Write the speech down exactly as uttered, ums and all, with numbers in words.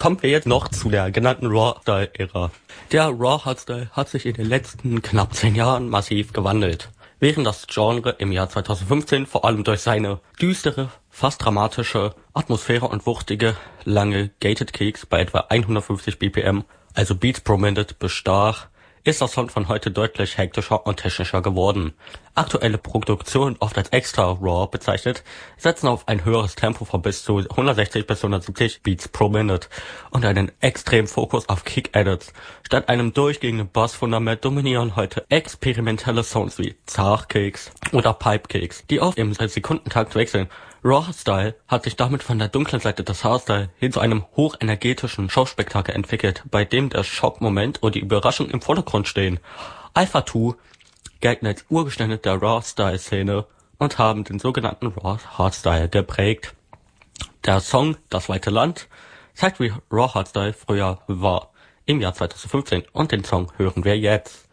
Kommen wir jetzt noch zu der genannten Raw-Style-Ära. Der Raw-Hardstyle hat sich in den letzten knapp zehn Jahren massiv gewandelt. Während das Genre im Jahr zweitausendfünfzehn vor allem durch seine düstere, fast dramatische Atmosphäre und wuchtige, lange Gated Kicks bei etwa hundertfünfzig B P M, also Beats pro Minute, bestach, ist das Sound von heute deutlich hektischer und technischer geworden. Aktuelle Produktionen, oft als Extra Raw bezeichnet, setzen auf ein höheres Tempo von bis zu hundertsechzig bis hundertsiebzig Beats pro Minute und einen extremen Fokus auf Kick-Edits. Statt einem durchgehenden Bassfundament dominieren heute experimentelle Sounds wie Zach-Kicks oder Pipe-Kicks, die oft im Sekundentakt wechseln. Raw-Style hat sich damit von der dunklen Seite des Hardstyle hin zu einem hochenergetischen Showspektakel entwickelt, bei dem der Schockmoment und die Überraschung im Vordergrund stehen. Alpha zwei gelten als Urgesteine der Raw-Style-Szene und haben den sogenannten Raw-Hardstyle geprägt. Der Song Das weite Land zeigt, wie Raw-Hardstyle früher war, im Jahr zweitausendfünfzehn, und den Song hören wir jetzt.